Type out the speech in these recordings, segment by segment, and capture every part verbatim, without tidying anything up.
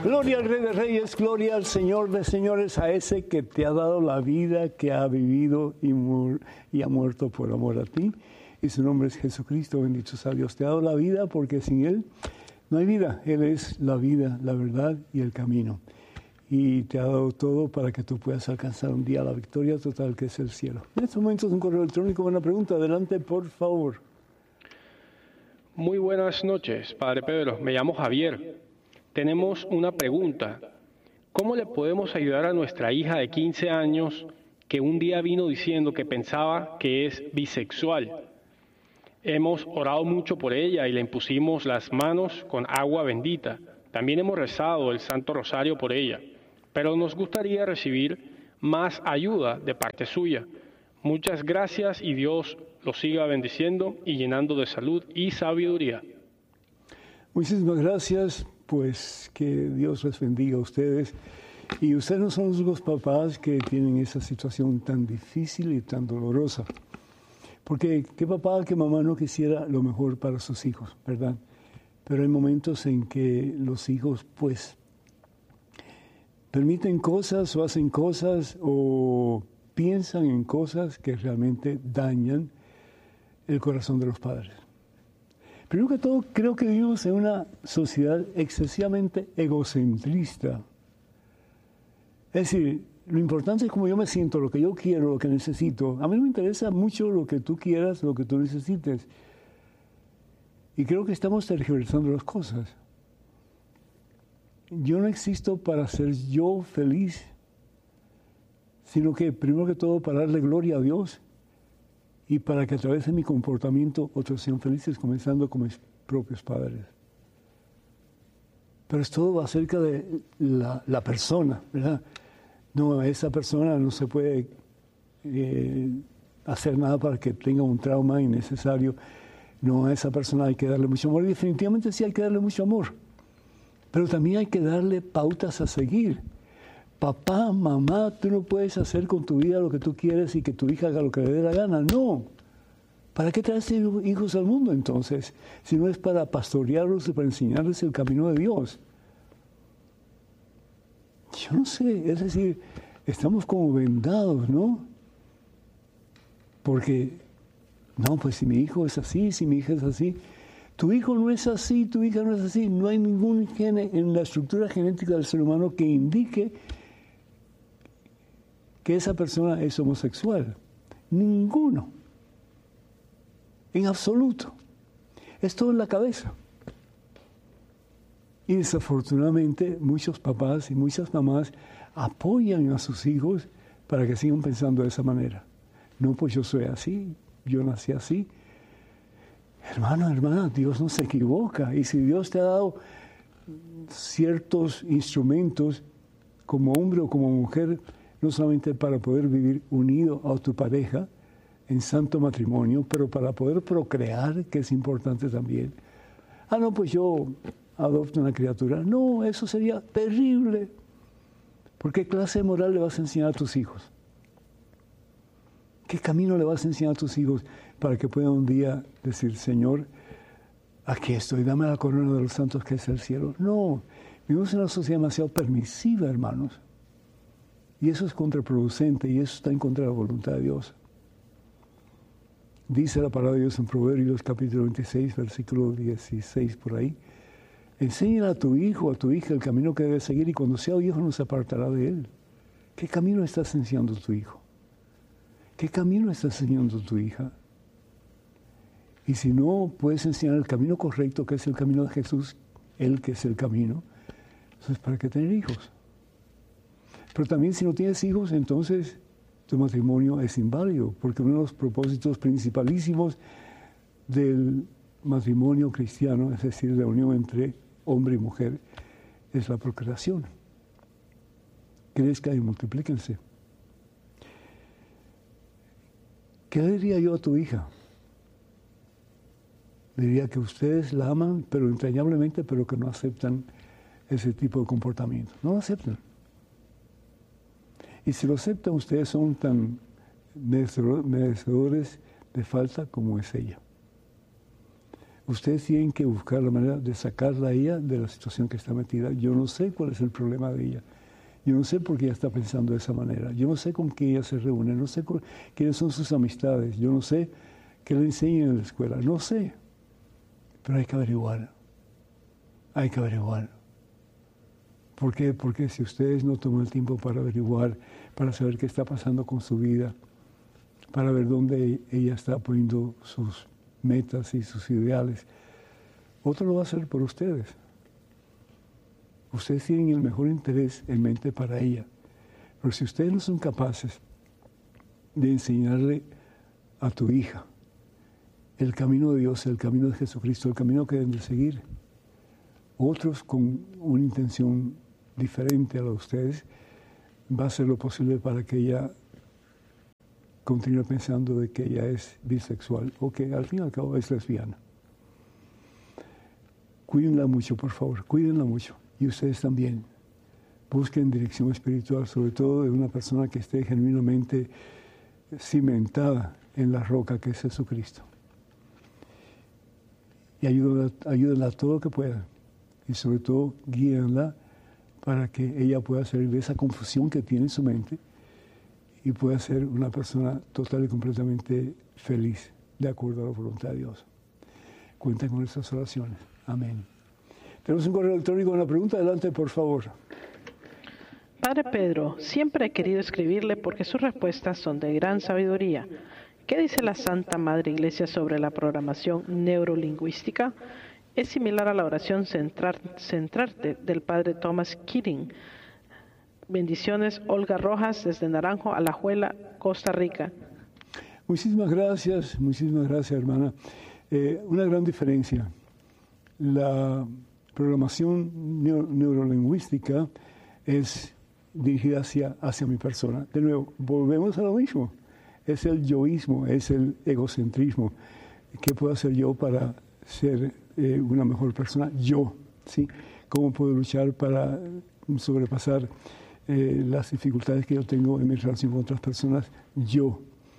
Gloria al Rey de Reyes, gloria al Señor de Señores, a ese que te ha dado la vida, que ha vivido y, mu- y ha muerto por amor a ti. Y su nombre es Jesucristo, bendito sea Dios. Te ha dado la vida porque sin Él no hay vida. Él es la vida, la verdad y el camino. Y te ha dado todo para que tú puedas alcanzar un día la victoria total que es el cielo. En estos momentos un correo electrónico, una pregunta. Adelante, por favor. Muy buenas noches, Padre Pedro. Me llamo Javier. Tenemos una pregunta. ¿Cómo le podemos ayudar a nuestra hija de quince años que un día vino diciendo que pensaba que es bisexual? Hemos orado mucho por ella y le impusimos las manos con agua bendita. También hemos rezado el Santo Rosario por ella, pero nos gustaría recibir más ayuda de parte suya. Muchas gracias y Dios los siga bendiciendo y llenando de salud y sabiduría. Muchísimas gracias, pues que Dios les bendiga a ustedes. Y ustedes no son los únicos papás que tienen esa situación tan difícil y tan dolorosa. Porque qué papá, qué mamá no quisiera lo mejor para sus hijos, ¿verdad? Pero hay momentos en que los hijos, pues, permiten cosas o hacen cosas o piensan en cosas que realmente dañan el corazón de los padres. Primero que todo, creo que vivimos en una sociedad excesivamente egocentrista. Es decir, lo importante es cómo yo me siento, lo que yo quiero, lo que necesito. A mí no me interesa mucho lo que tú quieras, lo que tú necesites. Y creo que estamos tergiversando las cosas. Yo no existo para ser yo feliz, sino que primero que todo para darle gloria a Dios y para que a través de mi comportamiento otros sean felices, comenzando con mis propios padres. Pero es todo acerca de la, la persona, ¿verdad? No, esa persona no se puede eh, hacer nada para que tenga un trauma innecesario. No, a esa persona hay que darle mucho amor. Y definitivamente sí hay que darle mucho amor. Pero también hay que darle pautas a seguir. Papá, mamá, tú no puedes hacer con tu vida lo que tú quieres y que tu hija haga lo que le dé la gana. No. ¿Para qué traes hijos al mundo entonces? Si no es para pastorearlos y para enseñarles el camino de Dios. Yo no sé, es decir, estamos como vendados, ¿no? Porque, no, pues si mi hijo es así, si mi hija es así, tu hijo no es así, tu hija no es así, no hay ningún gene en la estructura genética del ser humano que indique que esa persona es homosexual. Ninguno. En absoluto. Es todo en la cabeza. Y desafortunadamente muchos papás y muchas mamás apoyan a sus hijos para que sigan pensando de esa manera. No, pues yo soy así, yo nací así. Hermano, hermana, Dios no se equivoca. Y si Dios te ha dado ciertos instrumentos como hombre o como mujer, no solamente para poder vivir unido a tu pareja en santo matrimonio, pero para poder procrear, que es importante también. Ah, no, pues yo adopto una criatura. No, eso sería terrible. ¿Por qué clase de moral le vas a enseñar a tus hijos? ¿Qué camino le vas a enseñar a tus hijos para que puedan un día decir, Señor, aquí estoy, dame la corona de los santos que es el cielo? No, vivimos en una sociedad demasiado permisiva, hermanos. Y eso es contraproducente y eso está en contra de la voluntad de Dios. Dice la palabra de Dios en Proverbios capítulo veintiséis, versículo dieciséis, por ahí. Enséñale a tu hijo, a tu hija, el camino que debe seguir y cuando sea viejo no se apartará de él. ¿Qué camino estás enseñando a tu hijo? ¿Qué camino estás enseñando a tu hija? Y si no puedes enseñar el camino correcto, que es el camino de Jesús, Él que es el camino, entonces ¿para qué tener hijos? Pero también si no tienes hijos, entonces tu matrimonio es inválido, porque uno de los propósitos principalísimos del matrimonio cristiano, es decir, la unión entre hombre y mujer, es la procreación. Crezcan y multiplíquense. ¿Qué le diría yo a tu hija? Le diría que ustedes la aman, pero entrañablemente, pero que no aceptan ese tipo de comportamiento. No lo aceptan. Y si lo aceptan, ustedes son tan merecedores de falta como es ella. Ustedes tienen que buscar la manera de sacarla a ella de la situación que está metida. Yo no sé cuál es el problema de ella. Yo no sé por qué ella está pensando de esa manera. Yo no sé con qué ella se reúne. No sé con, quiénes son sus amistades. Yo no sé qué le enseñan en la escuela. No sé. Pero hay que averiguar. Hay que averiguar. ¿Por qué? Porque si ustedes no toman el tiempo para averiguar, para saber qué está pasando con su vida, para ver dónde ella está poniendo sus metas y sus ideales, otro lo va a hacer por ustedes. Ustedes tienen el mejor interés en mente para ella. Pero si ustedes no son capaces de enseñarle a tu hija el camino de Dios, el camino de Jesucristo, el camino que deben de seguir, otros con una intención diferente a la de ustedes, va a hacer lo posible para que ella continúe pensando de que ella es bisexual o que al fin y al cabo es lesbiana. Cuídenla mucho, por favor, cuídenla mucho. Y ustedes también busquen dirección espiritual, sobre todo de una persona que esté genuinamente cimentada en la roca que es Jesucristo. Y ayúdenla, ayúdenla todo lo que puedan. Y sobre todo, guíenla para que ella pueda salir de esa confusión que tiene en su mente y pueda ser una persona total y completamente feliz, de acuerdo a la voluntad de Dios. Cuenten con nuestras oraciones. Amén. Tenemos un correo electrónico con una pregunta. Adelante, por favor. Padre Pedro, siempre he querido escribirle porque sus respuestas son de gran sabiduría. ¿Qué dice la Santa Madre Iglesia sobre la programación neurolingüística? Es similar a la oración centrar, centrarte del Padre Thomas Keating. Bendiciones, Olga Rojas, desde Naranjo, Alajuela, Costa Rica. Muchísimas gracias, muchísimas gracias, hermana. Eh, una gran diferencia. La programación neuro, neurolingüística es dirigida hacia, hacia mi persona. De nuevo, volvemos a lo mismo. Es el yoísmo, es el egocentrismo. ¿Qué puedo hacer yo para ser eh, una mejor persona? Yo, ¿sí? ¿Cómo puedo luchar para sobrepasar eh, las dificultades que yo tengo en mi relación con otras personas? Yo.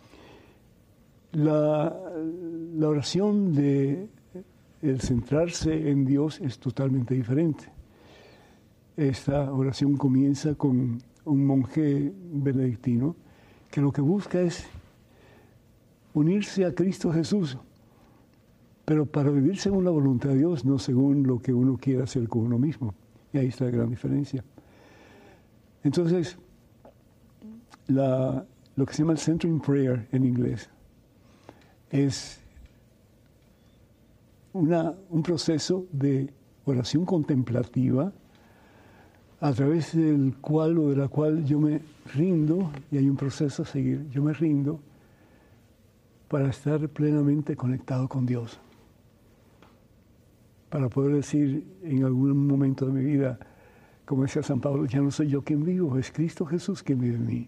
La, la oración de el centrarse en Dios es totalmente diferente. Esta oración comienza con un monje benedictino que lo que busca es unirse a Cristo Jesús, pero para vivir según la voluntad de Dios, no según lo que uno quiera hacer con uno mismo. Y ahí está la gran diferencia. Entonces, la, lo que se llama el Centering Prayer en inglés es una, un proceso de oración contemplativa a través del cual o de la cual yo me rindo, y hay un proceso a seguir, yo me rindo para estar plenamente conectado con Dios. Para poder decir en algún momento de mi vida, como decía San Pablo, ya no soy yo quien vivo, es Cristo Jesús quien vive en mí.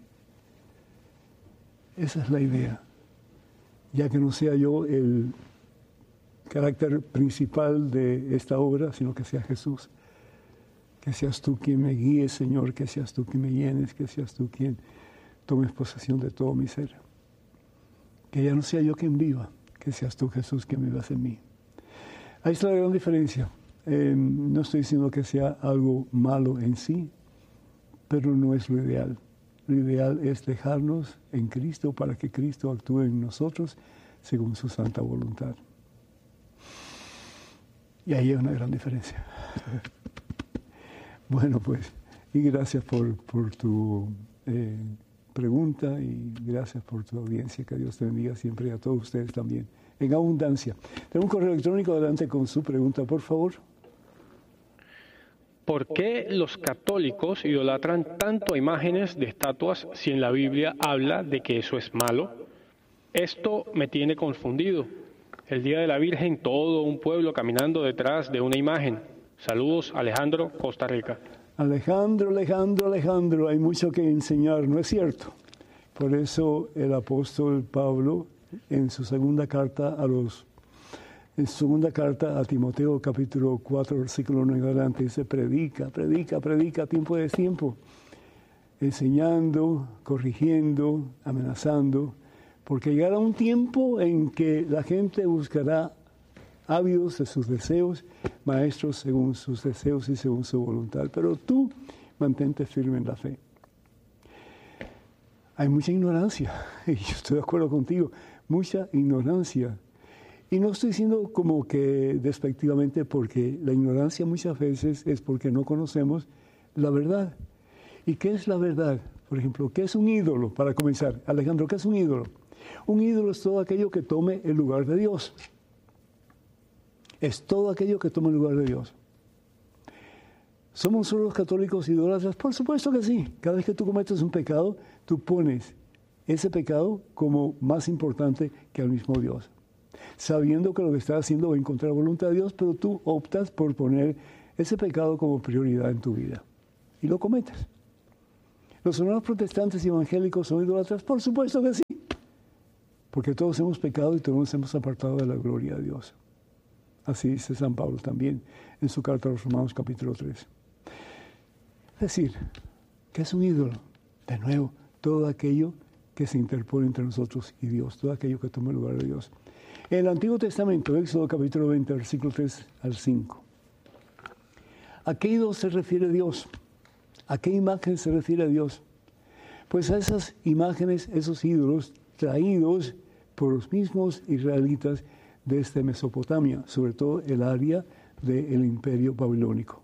Esa es la idea. Ya que no sea yo el carácter principal de esta obra, sino que sea Jesús. Que seas tú quien me guíe, Señor, que seas tú quien me llenes, que seas tú quien tomes posesión de todo mi ser. Que ya no sea yo quien viva, que seas tú, Jesús, quien vivas en mí. Ahí está la gran diferencia. Eh, no estoy diciendo que sea algo malo en sí, pero no es lo ideal. Lo ideal es dejarnos en Cristo para que Cristo actúe en nosotros según su santa voluntad. Y ahí hay una gran diferencia. Bueno, pues, y gracias por, por tu eh, pregunta y gracias por tu audiencia. Que Dios te bendiga siempre y a todos ustedes también, en abundancia. Tengo un correo electrónico, adelante con su pregunta, por favor. ¿Por qué los católicos idolatran tanto a imágenes de estatuas si en la Biblia habla de que eso es malo? Esto me tiene confundido. El Día de la Virgen, todo un pueblo caminando detrás de una imagen. Saludos, Alejandro, Costa Rica. Alejandro, Alejandro, Alejandro, hay mucho que enseñar, ¿no es cierto? Por eso el apóstol Pablo, en su segunda carta a los, en su segunda carta a Timoteo, capítulo cuatro, versículo uno en adelante, dice, predica, predica, predica, tiempo de tiempo, enseñando, corrigiendo, amenazando, porque llegará un tiempo en que la gente buscará ávidos de sus deseos, maestros según sus deseos y según su voluntad. Pero tú mantente firme en la fe. Hay mucha ignorancia, y yo estoy de acuerdo contigo, mucha ignorancia. Y no estoy diciendo como que despectivamente, porque la ignorancia muchas veces es porque no conocemos la verdad. ¿Y qué es la verdad? Por ejemplo, ¿qué es un ídolo? Para comenzar, Alejandro, ¿qué es un ídolo? Un ídolo es todo aquello que tome el lugar de Dios. Es todo aquello que tome el lugar de Dios. ¿Somos solo los católicos idólatras? Por supuesto que sí. Cada vez que tú cometes un pecado, tú pones ese pecado como más importante que al mismo Dios. Sabiendo que lo que estás haciendo va en contra de la voluntad de Dios, pero tú optas por poner ese pecado como prioridad en tu vida. Y lo cometes. ¿Los hermanos protestantes y evangélicos son idólatras? Por supuesto que sí. Porque todos hemos pecado y todos nos hemos apartado de la gloria de Dios. Así dice San Pablo también en su carta a los Romanos capítulo tres. Es decir, ¿qué es un ídolo? De nuevo, todo aquello que se interpone entre nosotros y Dios, todo aquello que toma el lugar de Dios. En el Antiguo Testamento, Éxodo capítulo veinte, versículo tres al cinco. ¿A qué ídolo se refiere Dios? ¿A qué imagen se refiere Dios? Pues a esas imágenes, esos ídolos traídos por los mismos israelitas desde Mesopotamia, sobre todo el área del imperio babilónico.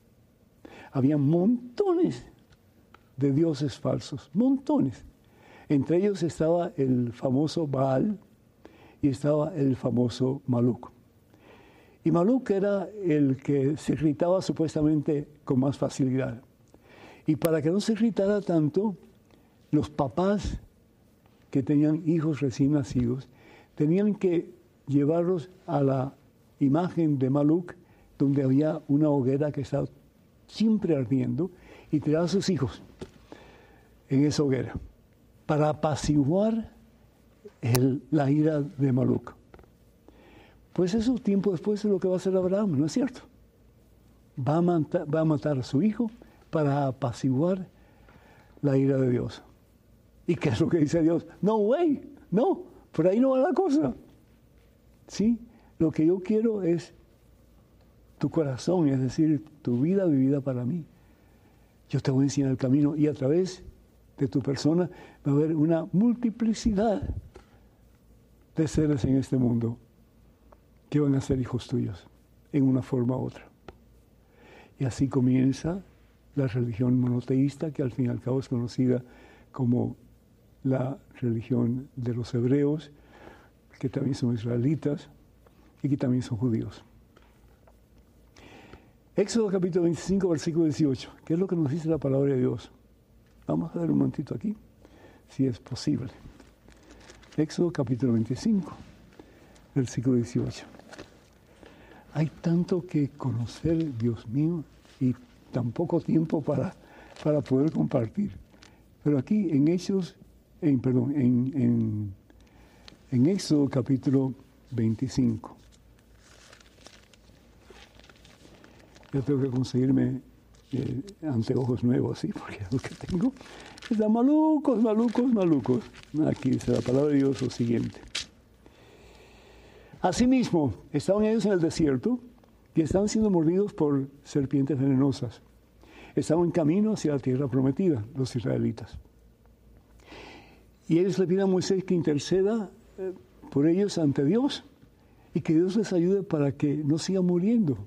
Había montones de dioses falsos, montones. Entre ellos estaba el famoso Baal y estaba el famoso Maluk. Y Maluk era el que se irritaba supuestamente con más facilidad. Y para que no se irritara tanto, los papás que tenían hijos recién nacidos tenían que llevarlos a la imagen de Maluk, donde había una hoguera que estaba siempre ardiendo, y tirar a sus hijos en esa hoguera para apaciguar el, la ira de Maluk. Pues eso tiempo después es lo que va a hacer Abraham, ¿no es cierto? Va a matar, va a, matar a su hijo para apaciguar la ira de Dios. ¿Y qué es lo que dice Dios? No, güey, no, por ahí no va la cosa. ¿Sí? Lo que yo quiero es tu corazón, es decir, tu vida vivida para mí. Yo te voy a enseñar el camino y a través de tu persona va a haber una multiplicidad de seres en este mundo que van a ser hijos tuyos en una forma u otra. Y así comienza la religión monoteísta, que al fin y al cabo es conocida como la religión de los hebreos, que también son israelitas y que también son judíos. Éxodo capítulo veinticinco, versículo dieciocho. ¿Qué es lo que nos dice la palabra de Dios? Vamos a ver un momentito aquí, si es posible. Éxodo capítulo veinticinco, versículo dieciocho. Hay tanto que conocer, Dios mío, y tan poco tiempo para, para poder compartir. Pero aquí en Hechos, en, perdón, en, en, en Éxodo capítulo veinticinco. Yo tengo que conseguirme eh, anteojos nuevos, ¿sí? Porque lo que tengo está malucos, malucos, malucos. Aquí dice la palabra de Dios lo siguiente. Asimismo, estaban ellos en el desierto y estaban siendo mordidos por serpientes venenosas. Estaban en camino hacia la tierra prometida, los israelitas. Y ellos le piden a Moisés que interceda eh, por ellos ante Dios y que Dios les ayude para que no sigan muriendo.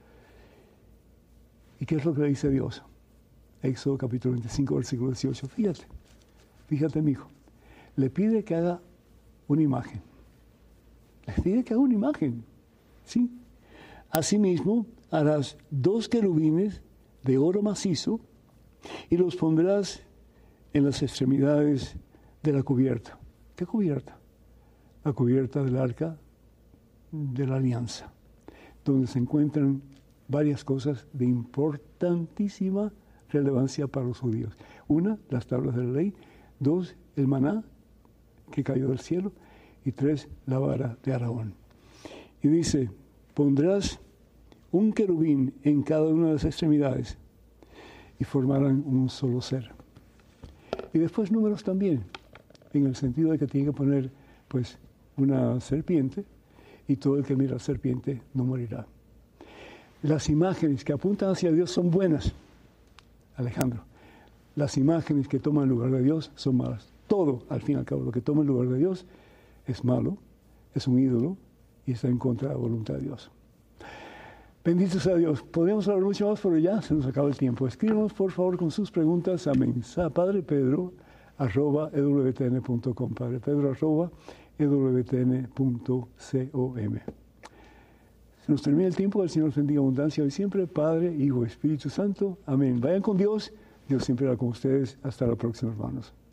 ¿Y qué es lo que le dice Dios? Éxodo capítulo veinticinco, versículo dieciocho. Fíjate, fíjate, mi hijo. Le pide que haga una imagen. Le pide que haga una imagen. ¿Sí? Asimismo, harás dos querubines de oro macizo y los pondrás en las extremidades de la cubierta. ¿Qué cubierta? La cubierta del arca de la alianza, donde se encuentran varias cosas de importantísima relevancia para los judíos. Una, las tablas de la ley. Dos, el maná que cayó del cielo. Y tres, la vara de Aarón. Y dice, pondrás un querubín en cada una de las extremidades y formarán un solo ser. Y después números también, en el sentido de que tiene que poner pues una serpiente y todo el que mira a la serpiente no morirá. Las imágenes que apuntan hacia Dios son buenas, Alejandro. Las imágenes que toman el lugar de Dios son malas. Todo, al fin y al cabo, lo que toma el lugar de Dios es malo, es un ídolo y está en contra de la voluntad de Dios. Bendito sea Dios. Podríamos hablar mucho más, pero ya se nos acaba el tiempo. Escríbanos, por favor, con sus preguntas a mensaje Padre Pedro arroba e w t n punto com. Padre Pedro arroba e w t n punto com. Se nos termina el tiempo. El Señor nos bendiga abundancia hoy siempre. Padre, Hijo, Espíritu Santo. Amén. Vayan con Dios. Dios siempre va con ustedes. Hasta la próxima, hermanos.